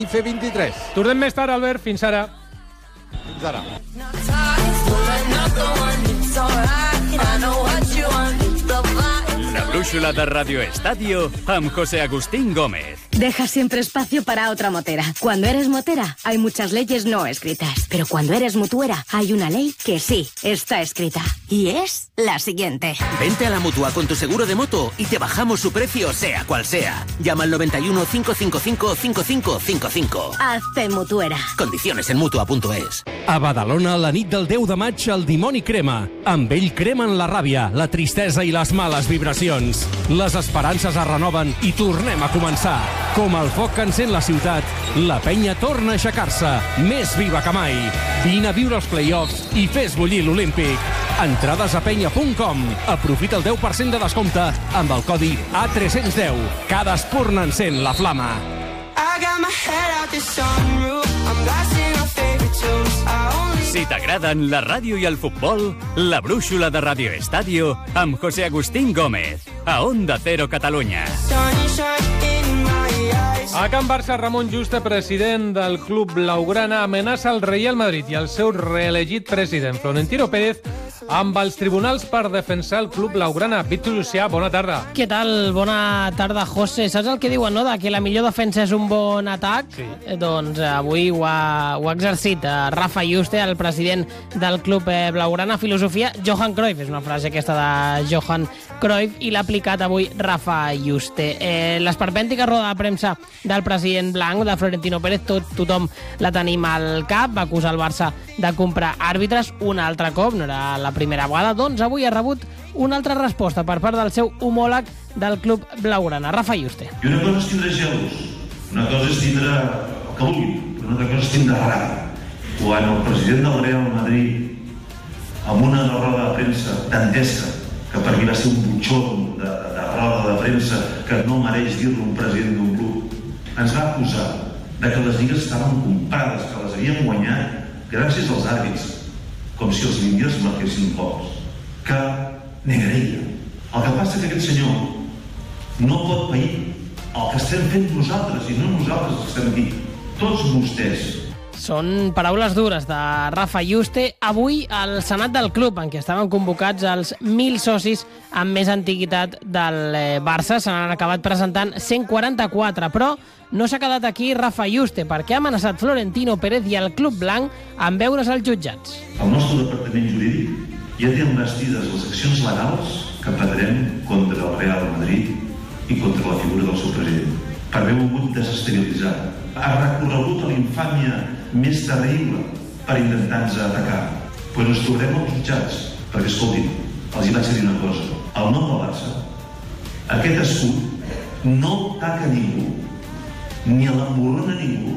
I fer 23. Tornem més tard, Albert. Fins ara. Fins ara. La brúixola de Radio Estadio amb José Agustín Gómez. Deja siempre espacio para otra motera. Cuando eres motera, hay muchas leyes no escritas. Pero cuando eres mutuera, hay una ley que sí está escrita. Y es la siguiente. Vente a la Mutua con tu seguro de moto y te bajamos su precio sea cual sea. Llama al 91 555 5555. Hazte mutuera. Condiciones en Mutua.es. A Badalona, la nit del 10 de maig, el dimoni crema. Amb ell cremen la ràbia, la tristesa i les males vibracions. Les esperances es renoven i tornem a començar. Com el foc que encén la ciutat, la penya torna a aixecar-se, més viva que mai. Vine a viure els play-offs i fes bullir l'Olímpic. Entrades a penya.com. Aprofita el 10% de descompte amb el codi A310. Cada espurna encén la flama. Si t'agraden la ràdio i el futbol, la brúixola de Radio Estadio amb José Agustín Gómez. A Onda Cero Catalunya. A Can Barça, Ramon Juste, president del club blaugrana, amenaça el Real Madrid i el seu reelegit president, Florentino Pérez, amb els tribunals per defensar el club blaugrana. Víctor Llucià, bona tarda. Què tal? Bona tarda, José. Saps el que diuen, no?, de que la millor defensa és un bon atac? Sí. Doncs avui ho ha exercit Rafa Juste, el president del club blaugrana. Filosofia Johan Cruyff, és una frase aquesta de Johan Cruyff, i l'ha aplicat avui Rafa Juste. L'esperpèntica roda de premsa del president blanc, de Florentino Pérez, tothom la tenim al cap. Va acusar el Barça de comprar àrbitres un altre cop, no era la primera vegada. Doncs avui ha rebut una altra resposta per part del seu homòleg del club blaugrana, Rafa Juste. I una cosa és tindre gelos, una cosa és tindre el que vulgui, però una altra cosa és tindre ràbia. Quan el president del Real Madrid, amb una roda de premsa dantesca, que per mi va ser un butxón de roda de premsa que no mereix dir-lo un president d'un club, ens va acusar de que les lligues estaven comprades, que les havien guanyat gràcies als àrbits, com si els línies marquessin pocs, que negaria. El que passa que aquest senyor no pot pair el que estem fent nosaltres, i no nosaltres que estem aquí, tots vostès. Són paraules dures de Rafa Juste avui al Senat del club, en què estaven convocats els 1.000 socis amb més antiguitat del Barça. Se n'han acabat presentant 144, però no s'ha quedat aquí Rafa Juste, perquè ha amenaçat Florentino Pérez i el club blanc amb veure's als jutjats. El nostre departament jurídic ja té envestides les accions legals que prendrem contra el Real Madrid i contra la figura del seu president, per haver volgut desestabilitzar. Ha recorregut a l'infàmia més terrible per intentar-nos atacar. Però ens trobarem als jutjats, perquè, escoltin, els hi vaig dir una cosa. El nom del Barça, aquest escut, no taca ningú, ni a l'emborrona ningú,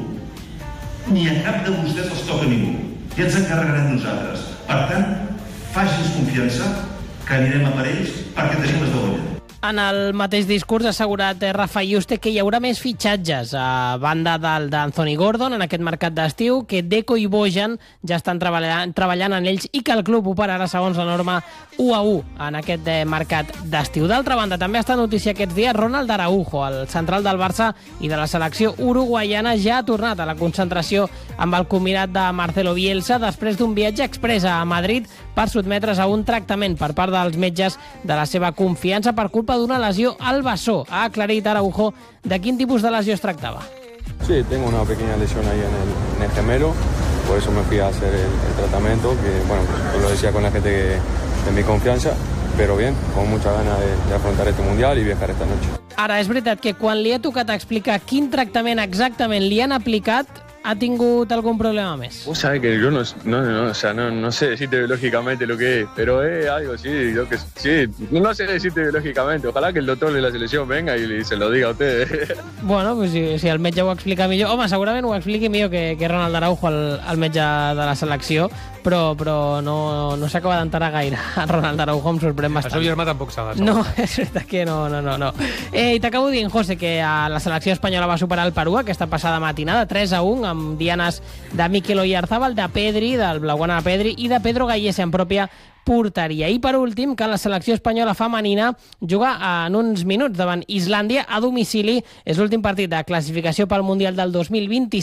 ni a cap de vostès els toca ningú. I ens encarregarem nosaltres. Per tant, faci'ns confiança que anirem a per ells perquè tenim les de guanyar. En el mateix discurs ha assegurat Rafa Juste que hi haurà més fitxatges a banda d'Anthony Gordon en aquest mercat d'estiu, que Deco i Bojan ja estan treballant en ells i que el club operarà segons la norma 1-1 en aquest mercat d'estiu. D'altra banda, també està notícia aquests dies Ronald Araujo, el central del Barça i de la selecció uruguaiana, ja ha tornat a la concentració amb el combinat de Marcelo Bielsa després d'un viatge exprés a Madrid per sotmetre's a un tractament per part dels metges de la seva confiança per culpa d'una lesió al bessó. Ha aclarit Araujo de quin tipus de lesió es tractava. Sí, tengo una pequeña lesión ahí en el gemelo, por eso me fui a hacer el tratamiento, que bueno, pues lo decía con la gente de mi confianza, pero bien, con mucha ganas de afrontar este mundial y viajar esta noche. Ara, és veritat que quan li ha tocat explicar quin tractament exactament li han aplicat, ha tingut algún problema més. Vos sabés que yo no sé decirte biológicamente lo que es, pero es algo sí, no sé decirte biológicamente. Ojalá que el doctor de la selección venga y se lo diga a ustedes. Bueno, pues si el metge ho explica millor... Home, segurament ho expliqui millor que Ronald Araujo, el metge de la selecció, però no s'acaba d'enterar gaire. Ronald Araujo em sorprèn bastant. El seu germà tampoc s'ha de saber. No, és veritat que no. I t'acabo dient, José, que la selecció espanyola va superar el Perú aquesta passada matinada, 3-1, amb dianes de Mikel Oyarzabal, de Pedri, del blaugrana Pedri, i de Pedro Gallese en pròpia porteria. I per últim, que la selecció espanyola femenina juga en uns minuts davant Islàndia a domicili. És l'últim partit de classificació pel Mundial del 2026.